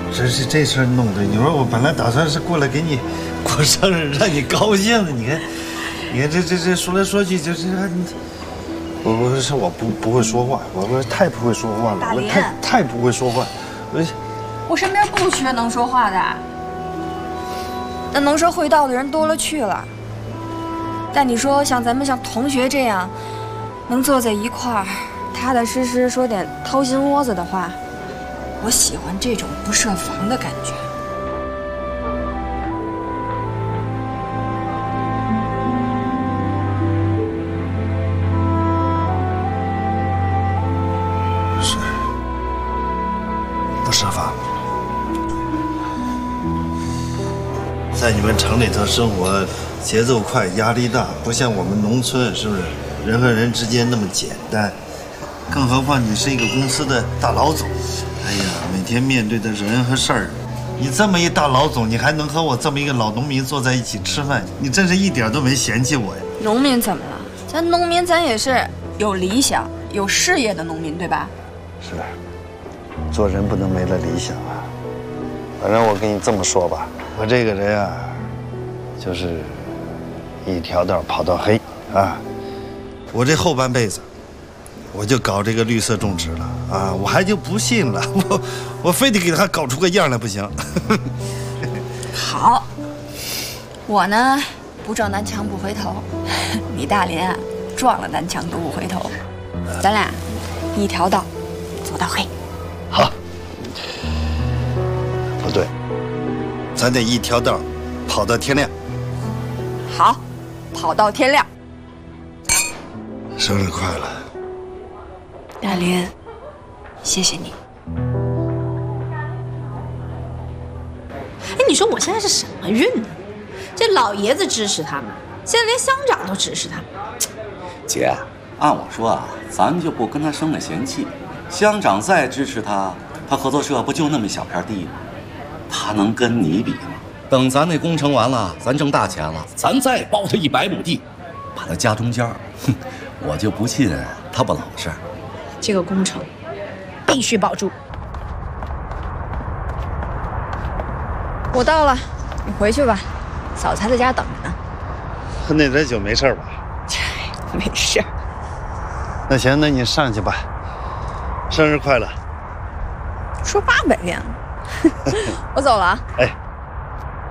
这事儿弄的，你说我本来打算是过来给你过生日，让你高兴的，你看这说来说去就是我不会说话，我太不会说话了，我太不会说话， 我身边不缺能说话的， 那能说会道的人多了去了。但你说像咱们像同学这样，能坐在一块儿，踏踏实实说点掏心窝子的话，我喜欢这种不设防的感觉。 是，不设防。在你们城里头生活，节奏快，压力大，不像我们农村，是不是？人和人之间那么简单。更何况你是一个公司的大老总，哎呀，每天面对的人和事儿，你这么一大老总，你还能和我这么一个老农民坐在一起吃饭，你真是一点都没嫌弃我呀。 农民怎么了？咱农民咱也是有理想、有事业的农民，对吧？ 是，做人不能没了理想啊。反正我跟你这么说吧，我这个人啊，就是一条道跑到黑啊。我这后半辈子，我就搞这个绿色种植了啊！我还就不信了，我非得给他搞出个样来不行。 好，我呢不撞南墙不回头，你大连啊撞了南墙都不回头，咱俩一条道走到黑。 好，不对，咱得一条道跑到天亮。 好，跑到天亮。 生日快乐， 大连，谢谢你。 哎，你说我现在是什么运呢？这老爷子支持他们，现在连乡长都支持他们。 姐，按我说啊，咱就不跟他生了嫌气。乡长再支持他，他合作社不就那么一小片地吗？他能跟你比吗？等咱那工程完了，咱挣大钱了，咱再包他100亩地，把他夹中间儿，哼，我就不信他不老实。 这个工程必须保住。 我到了，你回去吧，嫂子还在家等着呢。 喝那点酒没事吧？ 没事。 那行，那你上去吧。生日快乐！ 说800遍了。我走了啊。 哎。